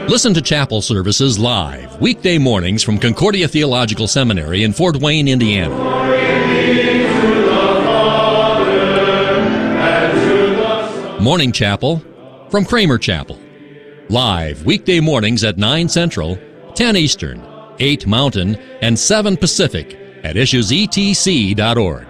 Listen to chapel services live, weekday mornings from Concordia Theological Seminary in Fort Wayne, Indiana. Morning Chapel from Kramer Chapel. Live weekday mornings at 9 Central, 10 Eastern, 8 Mountain, and 7 Pacific at issuesetc.org.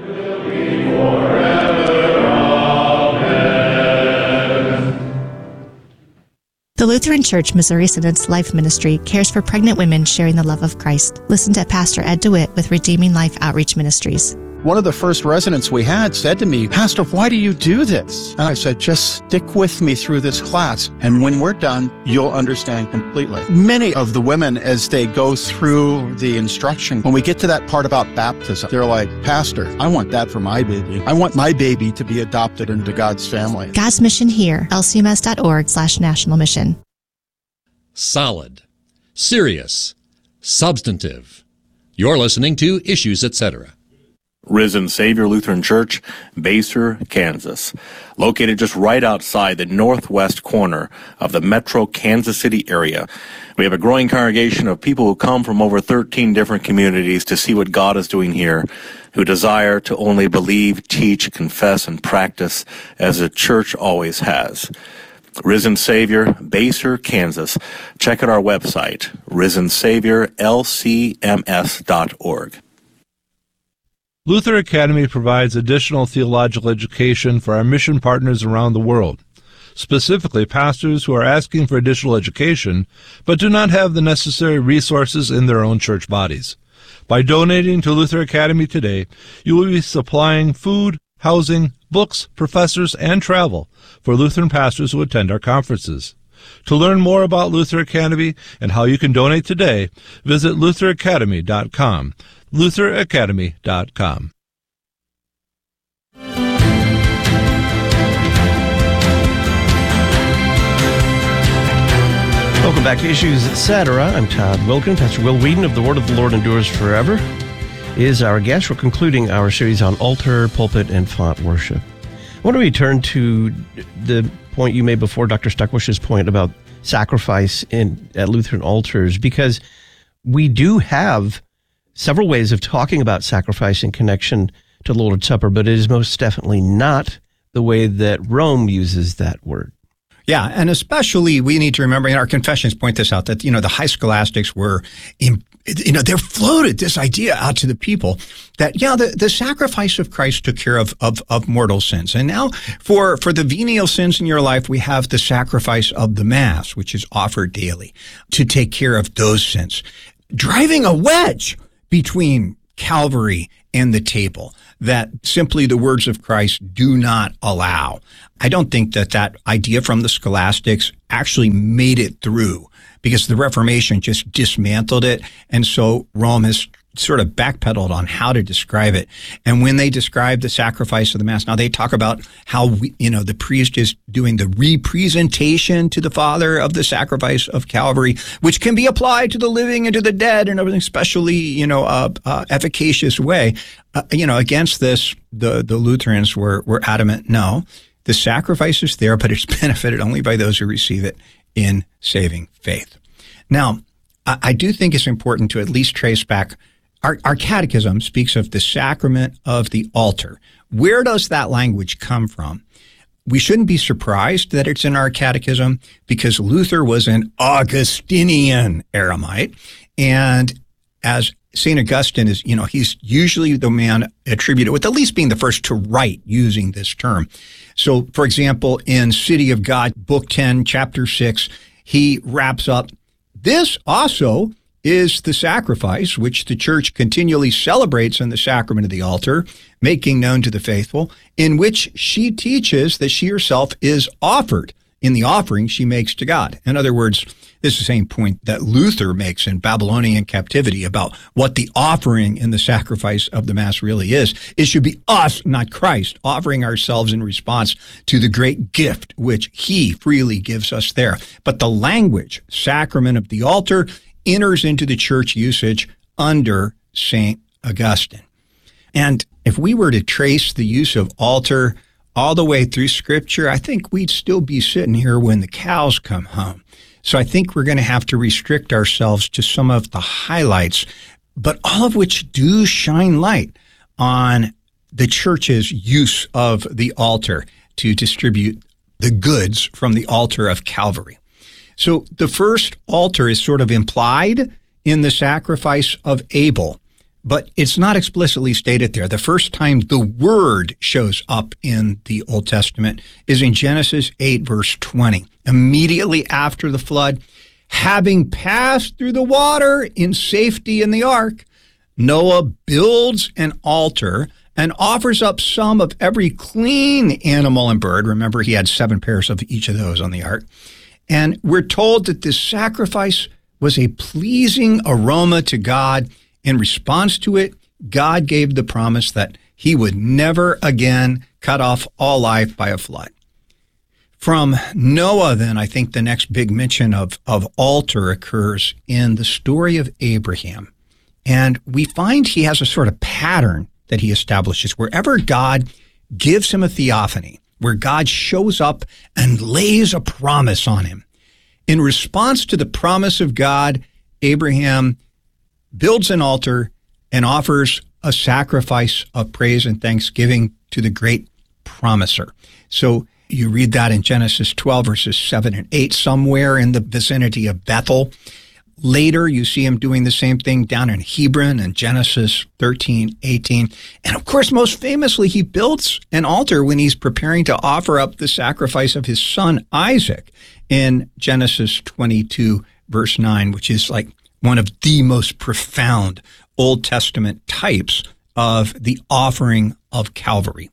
The Lutheran Church Missouri Synod's Life Ministry cares for pregnant women sharing the love of Christ. Listen to Pastor Ed DeWitt with Redeeming Life Outreach Ministries. One of the first residents we had said to me, "Pastor, why do you do this?" And I said, "Just stick with me through this class, and when we're done, you'll understand completely." Many of the women, as they go through the instruction, when we get to that part about baptism, they're like, "Pastor, I want that for my baby. I want my baby to be adopted into God's family." God's Mission Here, lcms.org/national mission. Solid, serious, substantive. You're listening to Issues, Etc. Risen Savior Lutheran Church, Basehor, Kansas, located just right outside the northwest corner of the metro Kansas City area. We have a growing congregation of people who come from over 13 different communities to see what God is doing here, who desire to only believe, teach, confess, and practice as the church always has. Risen Savior, Basehor, Kansas. Check out our website, risensaviorlcms.org. Luther Academy provides additional theological education for our mission partners around the world, specifically pastors who are asking for additional education but do not have the necessary resources in their own church bodies. By donating to Luther Academy today, you will be supplying food, housing, books, professors, and travel for Lutheran pastors who attend our conferences. To learn more about Luther Academy and how you can donate today, visit lutheracademy.com. lutheracademy.com. Welcome back to Issues, Etc. I'm Todd Wilken. Pastor Will Whedon of The Word of the Lord Endures Forever is our guest. We're concluding our series on altar, pulpit, and font worship. I want to return to the point you made before, Dr. Stuckwish's point about sacrifice at Lutheran altars, because we do have several ways of talking about sacrifice in connection to the Lord's Supper, but it is most definitely not the way that Rome uses that word. Yeah, and especially we need to remember, and our confessions point this out, that, the high scholastics were, they floated this idea out to the people that, the sacrifice of Christ took care of mortal sins. And now for the venial sins in your life, we have the sacrifice of the Mass, which is offered daily to take care of those sins. Driving a wedge between Calvary and the table that simply the words of Christ do not allow. I don't think that idea from the scholastics actually made it through, because the Reformation just dismantled it. And so Rome has sort of backpedaled on how to describe it. And when they describe the sacrifice of the Mass, now they talk about how the priest is doing the representation to the Father of the sacrifice of Calvary, which can be applied to the living and to the dead in an especially, efficacious way. Against this, the Lutherans were adamant, no, the sacrifice is there, but it's benefited only by those who receive it in saving faith. Now, I do think it's important to at least trace back. Our catechism speaks of the sacrament of the altar. Where does that language come from? We shouldn't be surprised that it's in our catechism, because Luther was an Augustinian eremite. And as St. Augustine is, he's usually the man attributed with at least being the first to write using this term. So, for example, in City of God, Book 10, Chapter 6, he wraps up, "This also is the sacrifice which the Church continually celebrates in the sacrament of the altar, making known to the faithful, in which she teaches that she herself is offered in the offering she makes to God." In other words, this is the same point that Luther makes in Babylonian Captivity about what the offering in the sacrifice of the Mass really is. It should be us, not Christ, offering ourselves in response to the great gift which he freely gives us there. But the language, sacrament of the altar, enters into the church usage under St. Augustine. And if we were to trace the use of altar all the way through Scripture, I think we'd still be sitting here when the cows come home. So I think we're going to have to restrict ourselves to some of the highlights, but all of which do shine light on the church's use of the altar to distribute the goods from the altar of Calvary. So the first altar is sort of implied in the sacrifice of Abel, but it's not explicitly stated there. The first time the word shows up in the Old Testament is in Genesis 8, verse 20. Immediately after the flood, having passed through the water in safety in the ark, Noah builds an altar and offers up some of every clean animal and bird. Remember, he had 7 pairs of each of those on the ark. And we're told that this sacrifice was a pleasing aroma to God. In response to it, God gave the promise that he would never again cut off all life by a flood. From Noah, then, I think the next big mention of altar occurs in the story of Abraham. And we find he has a sort of pattern that he establishes wherever God gives him a theophany, where God shows up and lays a promise on him. In response to the promise of God, Abraham builds an altar and offers a sacrifice of praise and thanksgiving to the great promiser. So you read that in Genesis 12, verses 7 and 8, somewhere in the vicinity of Bethel. Later, you see him doing the same thing down in Hebron in Genesis 13, 18. And of course, most famously, he builds an altar when he's preparing to offer up the sacrifice of his son Isaac in Genesis 22, verse 9, which is like one of the most profound Old Testament types of the offering of Calvary.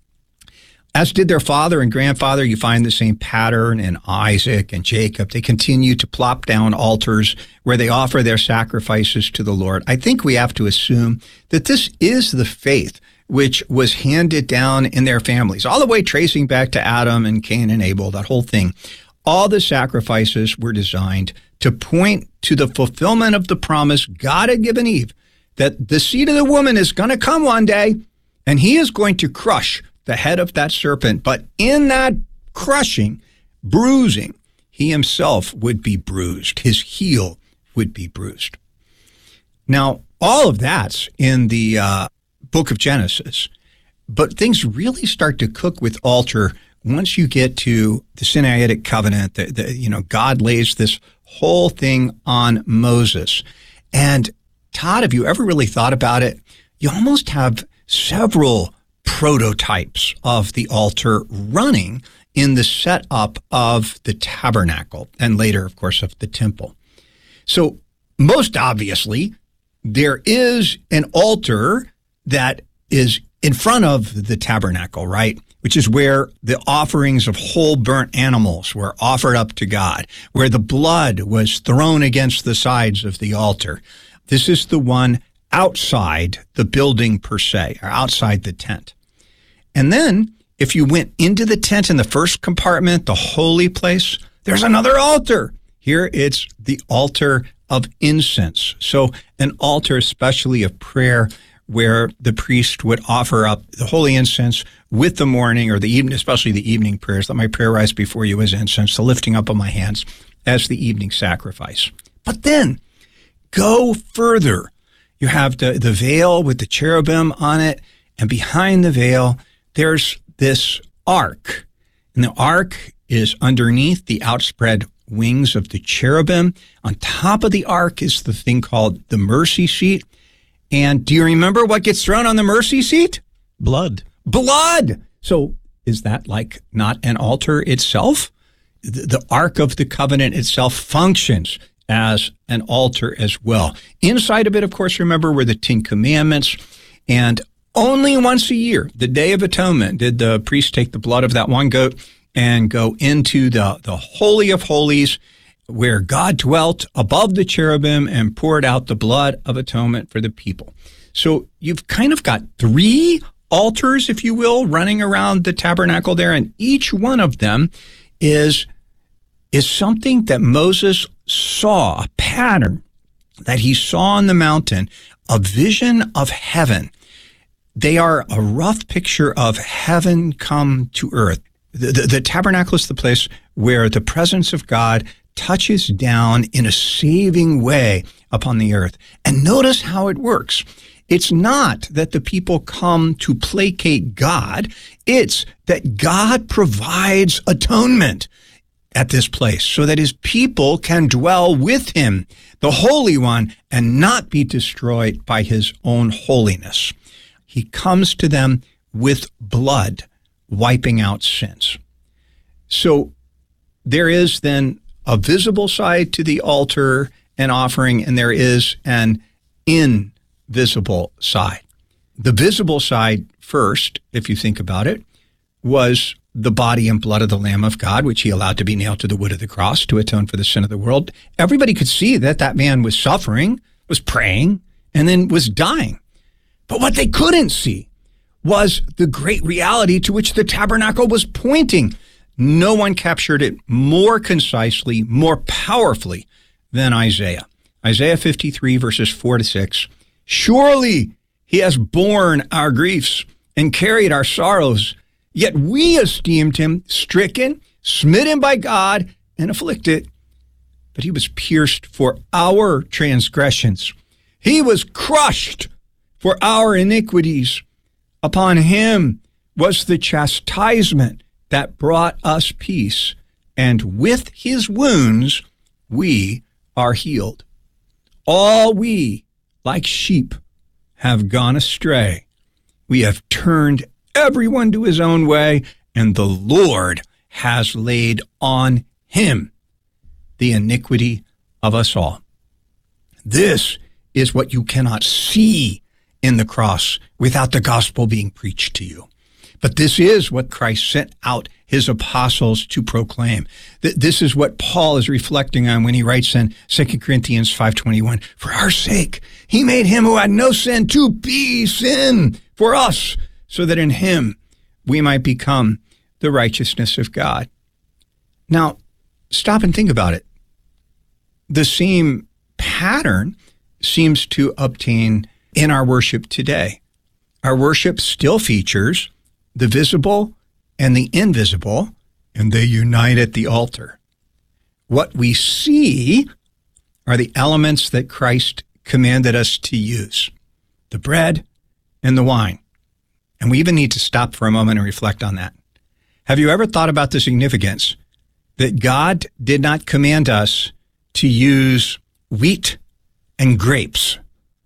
As did their father and grandfather, you find the same pattern in Isaac and Jacob. They continue to plop down altars where they offer their sacrifices to the Lord. I think we have to assume that this is the faith which was handed down in their families, all the way tracing back to Adam and Cain and Abel, that whole thing. All the sacrifices were designed to point to the fulfillment of the promise God had given Eve, that the seed of the woman is going to come one day, and he is going to crush the head of that serpent. But in that crushing, bruising, he himself would be bruised. His heel would be bruised. Now, all of that's in the book of Genesis, but things really start to cook with altar once you get to the Sinaitic covenant. God lays this whole thing on Moses. And Todd, have you ever really thought about it? You almost have several prototypes of the altar running in the setup of the tabernacle and later, of course, of the temple. So most obviously, there is an altar that is in front of the tabernacle, right? Which is where the offerings of whole burnt animals were offered up to God, where the blood was thrown against the sides of the altar. This is the one outside the building per se, or outside the tent. And then, if you went into the tent in the first compartment, the holy place, there's another altar. Here it's the altar of incense. So an altar especially of prayer where the priest would offer up the holy incense with the morning or the evening, especially the evening prayers. Let my prayer rise before you as incense, the lifting up of my hands as the evening sacrifice. But then go further. You have the veil with the cherubim on it, and behind the veil, there's this ark. And the ark is underneath the outspread wings of the cherubim. On top of the ark is the thing called the mercy seat. And do you remember what gets thrown on the mercy seat? Blood. Blood! So is that like not an altar itself? The Ark of the Covenant itself functions as an altar as well. Inside of it, of course, remember, were the 10 Commandments. And only once a year, the Day of Atonement, did the priest take the blood of that one goat and go into the Holy of Holies, where God dwelt above the cherubim and poured out the blood of atonement for the people. So you've kind of got 3 altars, if you will, running around the tabernacle there, and each one of them is something that Moses saw, a pattern that he saw on the mountain, a vision of heaven. They are a rough picture of heaven come to earth. The tabernacle is the place where the presence of God touches down in a saving way upon the earth. And notice how it works. It's not that the people come to placate God. It's that God provides atonement at this place so that his people can dwell with him, the Holy One, and not be destroyed by his own holiness. He comes to them with blood, wiping out sins. So there is then a visible side to the altar and offering, and there is an invisible side. The visible side first, if you think about it, was the body and blood of the Lamb of God, which he allowed to be nailed to the wood of the cross to atone for the sin of the world. Everybody could see that that man was suffering, was praying, and then was dying. But what they couldn't see was the great reality to which the tabernacle was pointing. No one captured it more concisely, more powerfully than Isaiah. Isaiah 53, verses 4-6. Surely he has borne our griefs and carried our sorrows, yet we esteemed him stricken, smitten by God, and afflicted. But he was pierced for our transgressions. He was crushed for our iniquities. Upon him was the chastisement that brought us peace, and with his wounds we are healed. All we, like sheep, have gone astray. We have turned everyone to his own way, and the Lord has laid on him the iniquity of us all. This is what you cannot see in the cross without the gospel being preached to you. But this is what Christ sent out his apostles to proclaim. This is what Paul is reflecting on when he writes in 2 Corinthians 5:21, for our sake, he made him who had no sin to be sin for us, so that in him we might become the righteousness of God. Now, stop and think about it. The same pattern seems to obtain in our worship today. Our worship still features the visible and the invisible, and they unite at the altar. What we see are the elements that Christ commanded us to use, the bread and the wine. And we even need to stop for a moment and reflect on that. Have you ever thought about the significance that God did not command us to use wheat and grapes?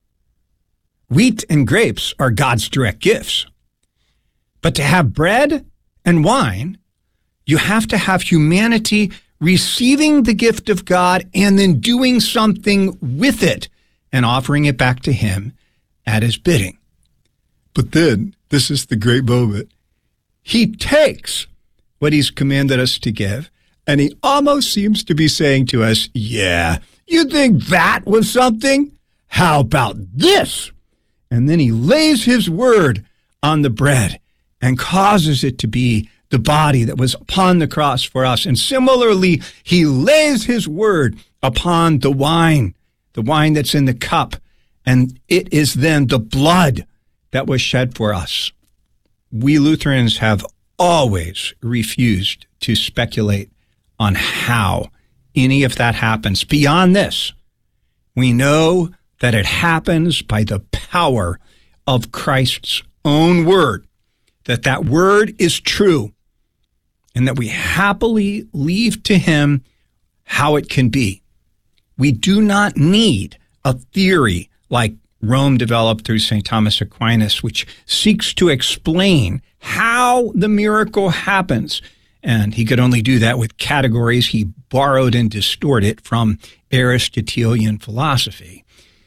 Wheat and grapes are God's direct gifts. But to have bread and wine, you have to have humanity receiving the gift of God and then doing something with it and offering it back to him at his bidding. But then, this is the great moment. He takes what he's commanded us to give, and he almost seems to be saying to us, yeah, you think that was something? How about this? And then he lays his word on the bread and causes it to be the body that was upon the cross for us. And similarly, he lays his word upon the wine that's in the cup, and it is then the blood that was shed for us. We Lutherans have always refused to speculate on how any of that happens. Beyond this, we know that it happens by the power of Christ's own word, that word is true, and that we happily leave to him how it can be. We do not need a theory like Rome developed through St. Thomas Aquinas, which seeks to explain how the miracle happens. And he could only do that with categories he borrowed and distorted from Aristotelian philosophy.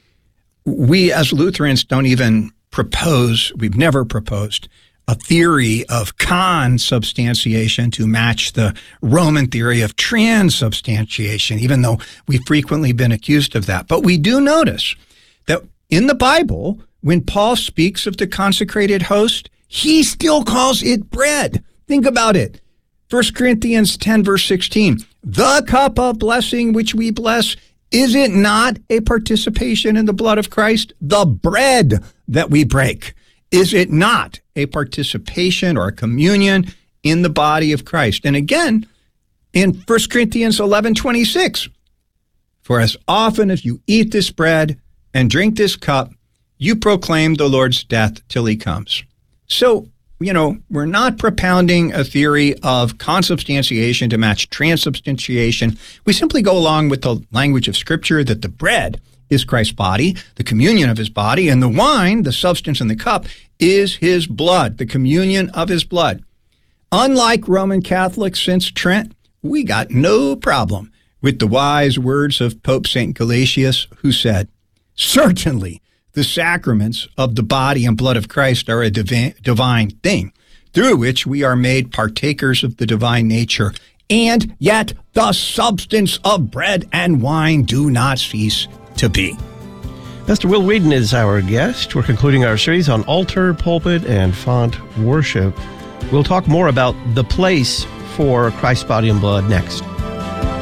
We as Lutherans don't even propose, we've never proposed, a theory of consubstantiation to match the Roman theory of transubstantiation, even though we've frequently been accused of that. But we do notice that in the Bible, when Paul speaks of the consecrated host, he still calls it bread. Think about it. 1 Corinthians 10, verse 16, the cup of blessing which we bless, is it not a participation in the blood of Christ? The bread that we break, Is it not a participation or a communion in the body of Christ? And again, in 1 Corinthians 11:26, for as often as you eat this bread and drink this cup, you proclaim the Lord's death till he comes. So, we're not propounding a theory of consubstantiation to match transubstantiation. We simply go along with the language of Scripture that the bread is Christ's body, the communion of his body, and the wine, the substance in the cup, is his blood, the communion of his blood. Unlike Roman Catholics since Trent, we got no problem with the wise words of Pope St. Gelasius, who said, "Certainly, the sacraments of the body and blood of Christ are a divine thing, through which we are made partakers of the divine nature, and yet the substance of bread and wine do not cease to be." Pastor Will Whedon is our guest. We're concluding our series on altar, pulpit, and font worship. We'll talk more about the place for Christ's body and blood next.